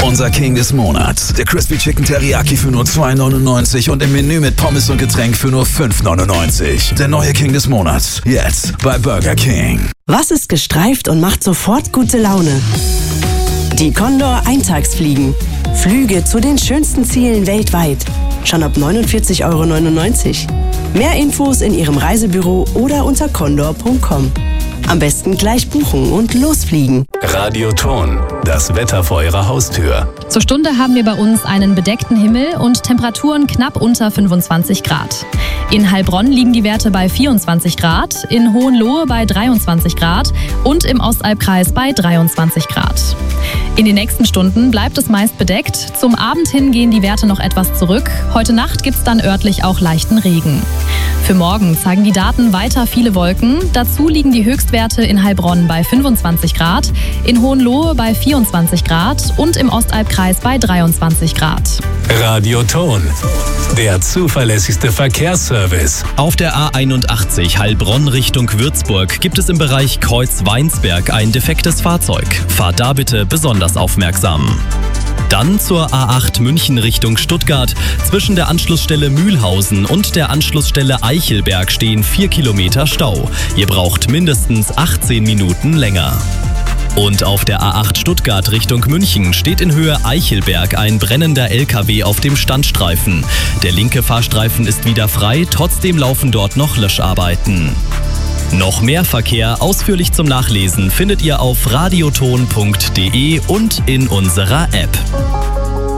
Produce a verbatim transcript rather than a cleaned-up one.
Unser King des Monats. Der Crispy Chicken Teriyaki für nur zwei neunundneunzig und im Menü mit Pommes und Getränk für nur fünf neunundneunzig. Der neue King des Monats. Jetzt bei Burger King. Was ist gestreift und macht sofort gute Laune? Die Condor Eintagsfliegen. Flüge zu den schönsten Zielen weltweit. Schon ab neunundvierzig Euro neunundneunzig. Mehr Infos in Ihrem Reisebüro oder unter condor punkt com. Am besten gleich buchen und losfliegen. Radioton, das Wetter vor Ihrer Haustür. Zur Stunde haben wir bei uns einen bedeckten Himmel und Temperaturen knapp unter fünfundzwanzig Grad. In Heilbronn liegen die Werte bei vierundzwanzig Grad, in Hohenlohe bei dreiundzwanzig Grad und im Ostalbkreis bei dreiundzwanzig Grad. In den nächsten Stunden bleibt es meist bedeckt. Zum Abend hin gehen die Werte noch etwas zurück. Heute Nacht gibt es dann örtlich auch leichten Regen. Für morgen zeigen die Daten weiter viele Wolken. Dazu liegen die Höchstwerte in Heilbronn bei fünfundzwanzig Grad, in Hohenlohe bei vierundzwanzig Grad und im Ostalbkreis bei dreiundzwanzig Grad. Radioton, der zuverlässigste Verkehrsservice. Auf der A einundachtzig Heilbronn Richtung Würzburg gibt es im Bereich Kreuz-Weinsberg ein defektes Fahrzeug. Fahrt da bitte besonders aufmerksam. Dann zur A acht München Richtung Stuttgart. Zwischen der Anschlussstelle Mühlhausen und der Anschlussstelle Eichelberg stehen vier Kilometer Stau. Ihr braucht mindestens achtzehn Minuten länger. Und auf der A acht Stuttgart Richtung München steht in Höhe Eichelberg ein brennender L K W auf dem Standstreifen. Der linke Fahrstreifen ist wieder frei, trotzdem laufen dort noch Löscharbeiten. Noch mehr Verkehr ausführlich zum Nachlesen findet ihr auf radioton punkt de und in unserer App.